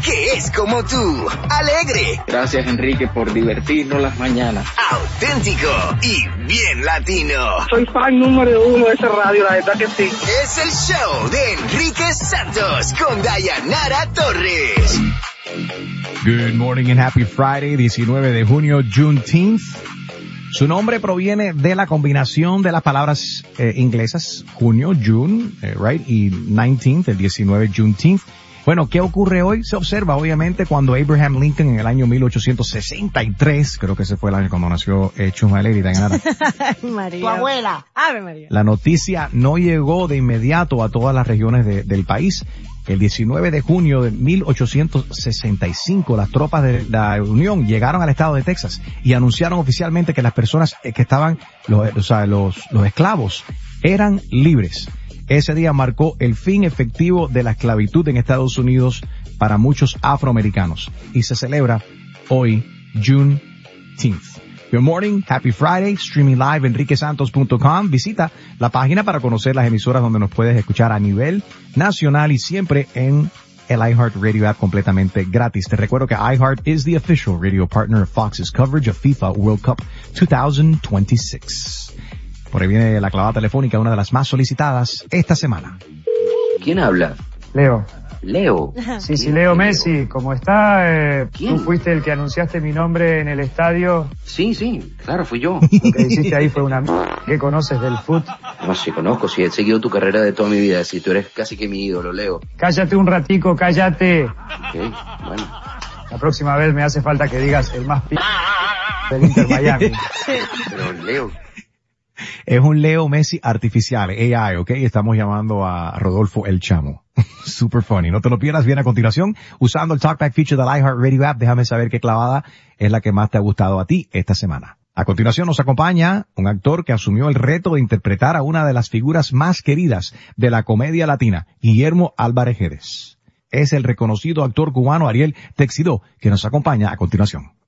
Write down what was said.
que es como tú, alegre. Gracias, Enrique, por divertirnos las mañanas. Auténtico y bien latino. Soy fan número 1 de esa radio, la verdad que sí. Es el show de Enrique Santos con Dayanara Torres. Good morning and happy Friday, 19 de junio, Juneteenth. Su nombre proviene de la combinación de las palabras inglesas, junio, June, right, y 19th, el 19, Juneteenth. Bueno, ¿qué ocurre hoy? Se observa, obviamente, cuando Abraham Lincoln en el año 1863, creo que ese fue el año cuando nació Chumaler y Dayanara. María. Tu abuela. Ave María. La noticia no llegó de inmediato a todas las regiones del país. El 19 de junio de 1865, las tropas de la Unión llegaron al estado de Texas y anunciaron oficialmente que las personas que estaban, los esclavos, eran libres. Ese día marcó el fin efectivo de la esclavitud en Estados Unidos para muchos afroamericanos y se celebra hoy, Juneteenth. Good morning, happy Friday, streaming live enriquesantos.com. Visita la página para conocer las emisoras donde nos puedes escuchar a nivel nacional y siempre en el iHeart Radio app completamente gratis. Te recuerdo que iHeart is the official radio partner of Fox's coverage of FIFA World Cup 2026. Por ahí viene la clavada telefónica, una de las más solicitadas esta semana. ¿Quién habla? Leo. Leo. Sí, Leo Messi, ¿cómo está? ¿Quién? Tú fuiste el que anunciaste mi nombre en el estadio. Sí, claro, fui yo. Lo que hiciste ahí fue una ¿Qué conoces del fútbol? No, sí, conozco, sí, he seguido tu carrera de toda mi vida, sí, tú eres casi que mi ídolo, Leo. Cállate un ratico, cállate. Ok, bueno. La próxima vez me hace falta que digas el más del Inter Miami. Pero, Leo... Es un Leo Messi artificial, AI, ¿ok? Estamos llamando a Rodolfo el Chamo. Super funny. No te lo pierdas. Bien, a continuación, usando el Talkback feature del iHeartRadio app, déjame saber qué clavada es la que más te ha gustado a ti esta semana. A continuación nos acompaña un actor que asumió el reto de interpretar a una de las figuras más queridas de la comedia latina, Guillermo Álvarez Jerez. Es el reconocido actor cubano Ariel Texidó, que nos acompaña a continuación.